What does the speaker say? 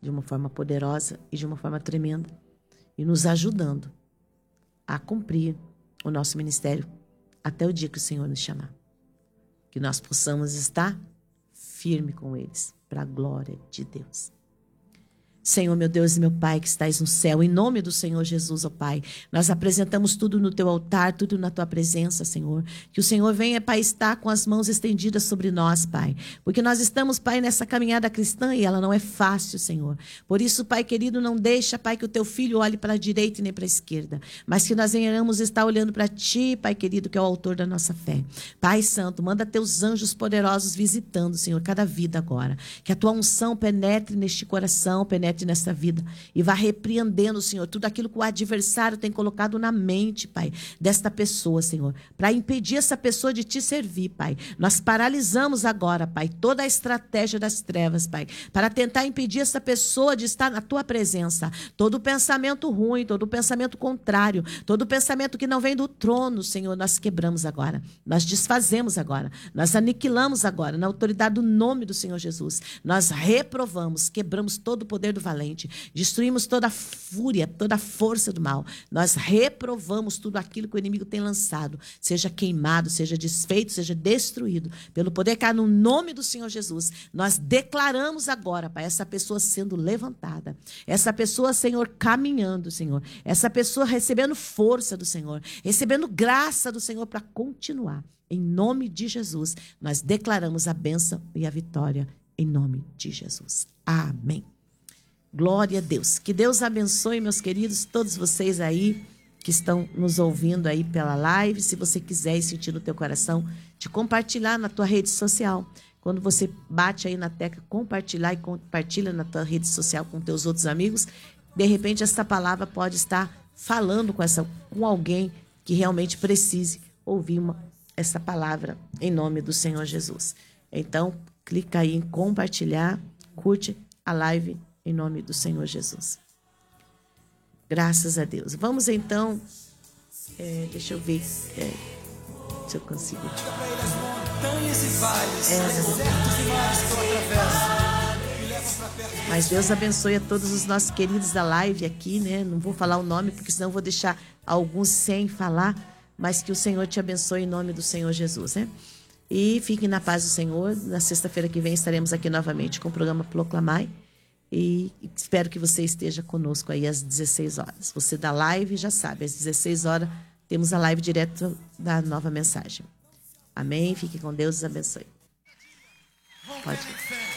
de uma forma poderosa e de uma forma tremenda, e nos ajudando a cumprir o nosso ministério até o dia que o Senhor nos chamar. Que nós possamos estar firme com eles, para a glória de Deus. Senhor, meu Deus e meu Pai que estais no céu, em nome do Senhor Jesus, ó Pai, nós apresentamos tudo no Teu altar, tudo na Tua presença, Senhor. Que o Senhor venha, Pai, estar com as mãos estendidas sobre nós, Pai. Porque nós estamos, Pai, nessa caminhada cristã e ela não é fácil, Senhor. Por isso, Pai querido, não deixa, Pai, que o Teu Filho olhe para a direita e nem para a esquerda, mas que nós venhamos estar olhando para Ti, Pai querido, que é o autor da nossa fé. Pai Santo, manda Teus anjos poderosos visitando, Senhor, cada vida agora. Que a Tua unção penetre neste coração, penetre nessa vida e vá repreendendo, Senhor, tudo aquilo que o adversário tem colocado na mente, Pai, desta pessoa, Senhor, para impedir essa pessoa de Te servir, Pai. Nós paralisamos agora, Pai, toda a estratégia das trevas, Pai, para tentar impedir essa pessoa de estar na Tua presença. Todo pensamento ruim, todo pensamento contrário, todo pensamento que não vem do trono, Senhor, nós quebramos agora, nós desfazemos agora, nós aniquilamos agora, na autoridade do nome do Senhor Jesus. Nós reprovamos, quebramos todo o poder do valente, destruímos toda a fúria, toda a força do mal. Nós reprovamos tudo aquilo que o inimigo tem lançado, seja queimado, seja desfeito, seja destruído, pelo poder que há no nome do Senhor Jesus. Nós declaramos agora, Pai, essa pessoa sendo levantada, essa pessoa, Senhor, caminhando, Senhor, essa pessoa recebendo força do Senhor, recebendo graça do Senhor para continuar. Em nome de Jesus, nós declaramos a bênção e a vitória, em nome de Jesus. Amém. Glória a Deus. Que Deus abençoe, meus queridos, todos vocês aí que estão nos ouvindo aí pela live. Se você quiser e sentir no teu coração de compartilhar na tua rede social, quando você bate aí na tecla compartilhar e compartilha na tua rede social com teus outros amigos, de repente essa palavra pode estar falando com alguém que realmente precise ouvir essa palavra em nome do Senhor Jesus. Então, clica aí em compartilhar, curte a live em nome do Senhor Jesus. Graças a Deus. Vamos então, deixa eu ver se eu consigo. Mas Deus abençoe a todos os nossos queridos da live aqui, né? Não vou falar o nome, porque senão eu vou deixar alguns sem falar, mas que o Senhor te abençoe em nome do Senhor Jesus, né? E fiquem na paz do Senhor. Na sexta-feira que vem estaremos aqui novamente com o programa Proclamai. E espero que você esteja conosco aí às 16 horas. Você da live já sabe, às 16 horas temos a live direto da Nova Mensagem. Amém? Fique com Deus, abençoe. Pode ir.